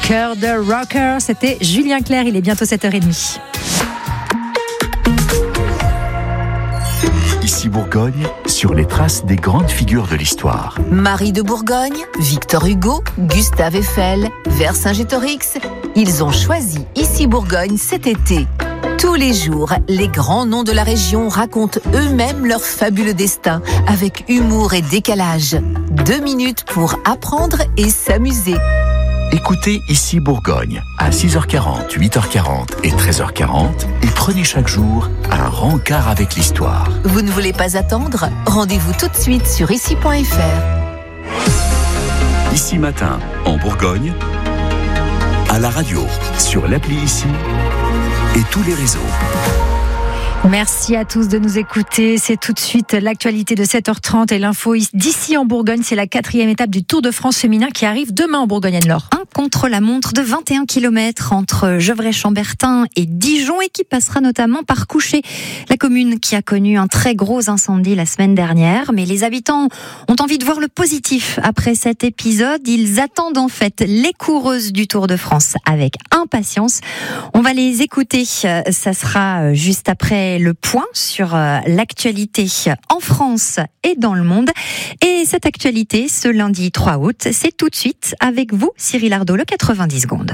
Cœur de rocker, c'était Julien Clerc, il est bientôt 7h30. Ici Bourgogne, sur les traces des grandes figures de l'histoire. Marie de Bourgogne, Victor Hugo, Gustave Eiffel, Vercingétorix, ils ont choisi Ici Bourgogne cet été. Tous les jours, les grands noms de la région racontent eux-mêmes leur fabuleux destin, avec humour et décalage. 2 minutes pour apprendre et s'amuser. Écoutez Ici Bourgogne à 6h40, 8h40 et 13h40 et prenez chaque jour un rencard avec l'histoire. Vous ne voulez pas attendre ? Rendez-vous tout de suite sur ici.fr. Ici Matin, en Bourgogne, à la radio, sur l'appli Ici et tous les réseaux. Merci à tous de nous écouter. C'est tout de suite l'actualité de 7h30 et l'info d'ici en Bourgogne. C'est la 4e étape du Tour de France féminin qui arrive demain en Bourgogne-Anne-Laure. Un contre-la-montre de 21 km entre Gevrey-Chambertin et Dijon et qui passera notamment par Couchet, la commune qui a connu un très gros incendie la semaine dernière. Mais les habitants ont envie de voir le positif après cet épisode. Ils attendent en fait les coureuses du Tour de France avec impatience. On va les écouter. Ça sera juste après le point sur l'actualité en France et dans le monde. Et cette actualité, ce lundi 3 août, c'est tout de suite avec vous, Cyril Ardo, le 90 secondes.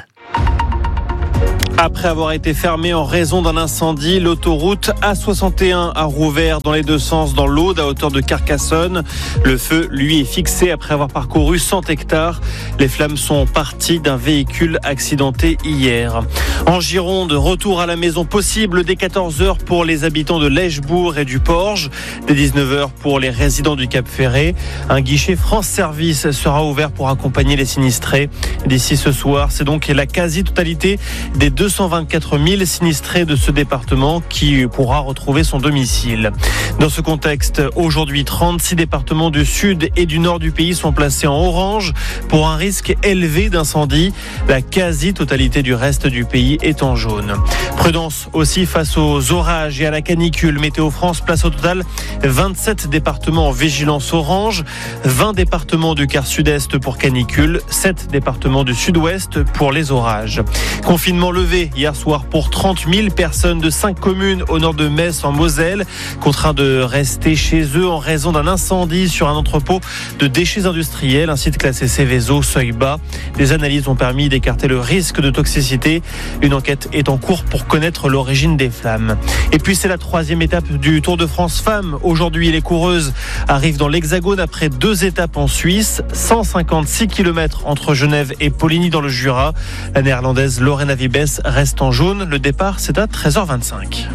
Après avoir été fermée en raison d'un incendie, l'autoroute A61 a rouvert dans les deux sens dans l'Aude à hauteur de Carcassonne. Le feu, lui, est fixé après avoir parcouru 100 hectares. Les flammes sont parties d'un véhicule accidenté hier. En Gironde, retour à la maison possible dès 14h pour les habitants de Lèchebourg et du Porge, dès 19h pour les résidents du Cap-Ferré. Un guichet France Service sera ouvert pour accompagner les sinistrés. D'ici ce soir, c'est donc la quasi-totalité des 224 000 sinistrés de ce département qui pourra retrouver son domicile. Dans ce contexte, aujourd'hui, 36 départements du sud et du nord du pays sont placés en orange pour un risque élevé d'incendie. La quasi-totalité du reste du pays est en jaune. Prudence aussi face aux orages et à la canicule. Météo France place au total 27 départements en vigilance orange, 20 départements du quart sud-est pour canicule, 7 départements du sud-ouest pour les orages. Confinement levé hier soir pour 30 000 personnes de 5 communes au nord de Metz en Moselle, contraints de rester chez eux en raison d'un incendie sur un entrepôt de déchets industriels, un site classé Céveso, seuil bas. Des analyses ont permis d'écarter le risque de toxicité. Une enquête est en cours pour connaître l'origine des flammes. Et puis c'est la 3e étape du Tour de France Femmes. Aujourd'hui, les coureuses arrivent dans l'Hexagone après 2 étapes en Suisse, 156 km entre Genève et Poligny dans le Jura. La néerlandaise Lorena Wiebes reste en jaune. Le départ, c'est à 13h25.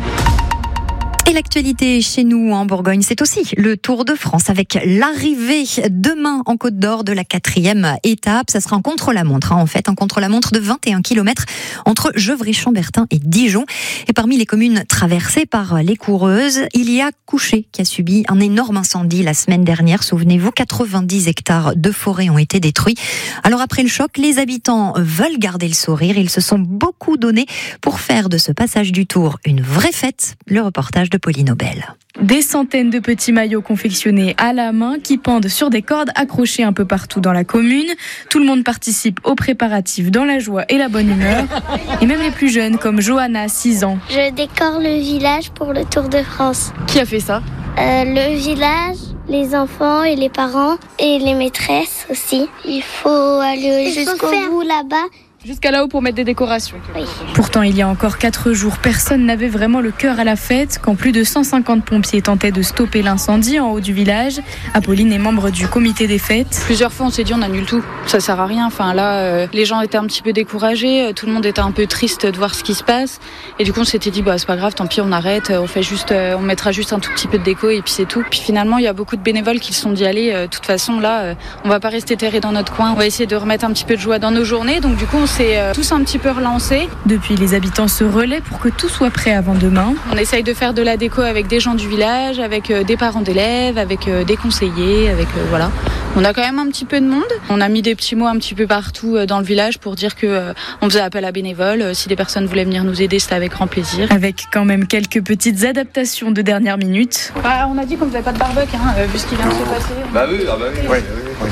Et l'actualité chez nous en Bourgogne, c'est aussi le Tour de France avec l'arrivée demain en Côte d'Or de la 4e étape. Ça sera un contre-la-montre, en fait, un contre-la-montre de 21 km entre Gevrey-Chambertin et Dijon. Et parmi les communes traversées par les coureuses, il y a Couchet qui a subi un énorme incendie la semaine dernière. Souvenez-vous, 90 hectares de forêt ont été détruits. Alors après le choc, les habitants veulent garder le sourire. Ils se sont beaucoup donnés pour faire de ce passage du Tour une vraie fête. Le reportage de Pauline Aubel. Des centaines de petits maillots confectionnés à la main qui pendent sur des cordes accrochées un peu partout dans la commune. Tout le monde participe aux préparatifs dans la joie et la bonne humeur. Et même les plus jeunes comme Johanna, 6 ans. Je décore le village pour le Tour de France. Qui a fait ça ? Le village, les enfants et les parents et les maîtresses aussi. Il faut aller jusqu'au bout là-bas. Jusqu'à là-haut pour mettre des décorations. Oui. Pourtant, il y a encore 4 jours, personne n'avait vraiment le cœur à la fête quand plus de 150 pompiers tentaient de stopper l'incendie en haut du village. Apolline est membre du comité des fêtes. Plusieurs fois, on s'est dit on annule tout. Ça sert à rien. Enfin là, les gens étaient un petit peu découragés. Tout le monde était un peu triste de voir ce qui se passe. Et du coup, on s'était dit c'est pas grave, tant pis, on arrête. On mettra juste un tout petit peu de déco et puis c'est tout. Puis finalement, il y a beaucoup de bénévoles qui se sont dit allez, de toute façon là, on va pas rester terrés dans notre coin. On va essayer de remettre un petit peu de joie dans nos journées. Donc du coup, on s'est tous un petit peu relancés. Depuis, les habitants se relaient pour que tout soit prêt avant demain. On essaye de faire de la déco avec des gens du village, avec des parents d'élèves, avec des conseillers, avec voilà. On a quand même un petit peu de monde. On a mis des petits mots un petit peu partout dans le village pour dire que on faisait appel à bénévoles. Si des personnes voulaient venir nous aider, c'était avec grand plaisir. Avec quand même quelques petites adaptations de dernière minute. On a dit qu'on faisait pas de barbecue, vu ce qui vient de se passer. Bah oui, oui.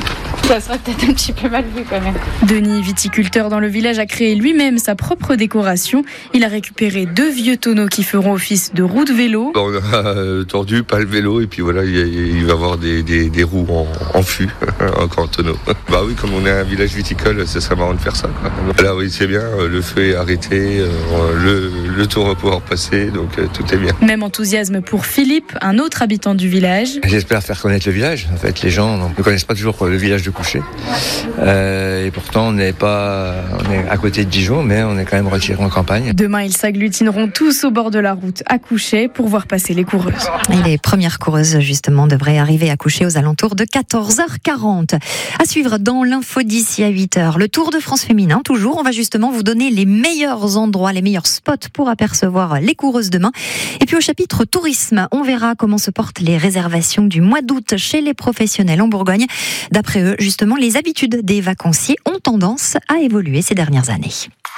Ça serait peut-être un petit peu mal vu quand même. Denis, viticulteur dans le village, a créé lui-même sa propre décoration. Il a récupéré 2 vieux tonneaux qui feront office de roues de vélo. On a tordu, pas le vélo, et puis voilà, il va y avoir des roues en fût, encore en tonneau. Bah oui, comme on est un village viticole, ce serait marrant de faire ça, quoi. Là oui, c'est bien, le feu est arrêté, le tour va pouvoir passer, donc tout est bien. Même enthousiasme pour Philippe, un autre habitant du village. J'espère faire connaître le village. En fait, les gens ne connaissent pas toujours le village de Couchet. Et pourtant, on est à côté de Dijon, mais on est quand même retiré en campagne. Demain, ils s'agglutineront tous au bord de la route à Couchet pour voir passer les coureuses. Et les premières coureuses, justement, devraient arriver à Couchet aux alentours de 14h40. À suivre dans l'info d'ici à 8h. Le Tour de France féminin, toujours. On va justement vous donner les meilleurs endroits, les meilleurs spots pour apercevoir les coureuses demain. Et puis au chapitre tourisme, on verra comment se portent les réservations du mois d'août chez les professionnels en Bourgogne. D'après eux, justement, les habitudes des vacanciers ont tendance à évoluer ces dernières années.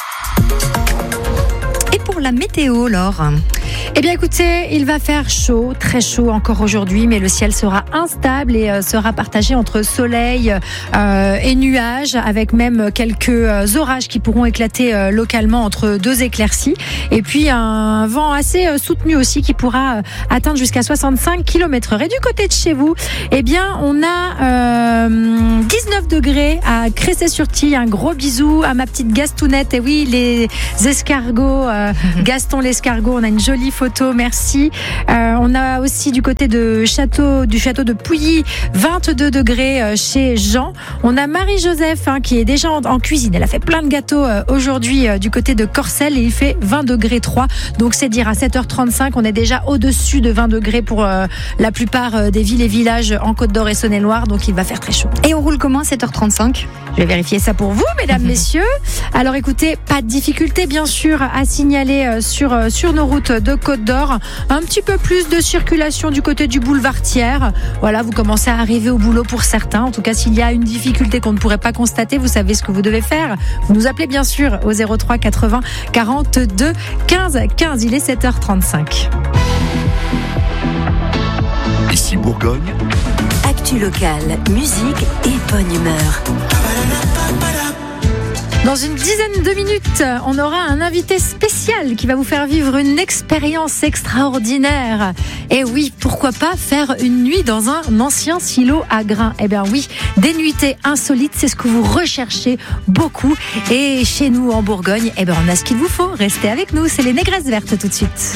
Et pour la météo, Laure ? Eh bien écoutez, il va faire chaud, très chaud encore aujourd'hui, mais le ciel sera instable et sera partagé entre soleil et nuages, avec même quelques orages qui pourront éclater localement entre 2 éclaircies. Et puis un vent assez soutenu aussi qui pourra atteindre jusqu'à 65 km/h. Et du côté de chez vous, eh bien on a 19 degrés à Cressay-sur-Tille. Un gros bisou à ma petite Gastounette. Et oui, les escargots, Gaston l'escargot, on a une jolie photo, merci. On a aussi du côté du château de Pouilly, 22 degrés chez Jean. On a Marie-Joseph qui est déjà en cuisine. Elle a fait plein de gâteaux aujourd'hui du côté de Corcelles et il fait 20 degrés 3. Donc c'est dire à 7h35, on est déjà au-dessus de 20 degrés pour la plupart des villes et villages en Côte d'Or et Saône-et-Loire. Donc il va faire très chaud. Et on roule comment à 7h35 ? Je vais vérifier ça pour vous, mesdames, messieurs. Alors écoutez, pas de difficulté bien sûr à signaler sur nos routes de Côte d'Or. Un petit peu plus de circulation du côté du boulevard Thiers. Voilà, vous commencez à arriver au boulot pour certains. En tout cas, s'il y a une difficulté qu'on ne pourrait pas constater, vous savez ce que vous devez faire. Vous nous appelez bien sûr au 03 80 42 15 15. Il est 7h35. Ici Bourgogne. Actu locale, musique et bonne humeur. Dans une dizaine de minutes, on aura un invité spécial qui va vous faire vivre une expérience extraordinaire. Et oui, pourquoi pas faire une nuit dans un ancien silo à grains ? Eh bien oui, des nuitées insolites, c'est ce que vous recherchez beaucoup. Et chez nous en Bourgogne, eh bien on a ce qu'il vous faut. Restez avec nous, c'est les Négresses Vertes tout de suite.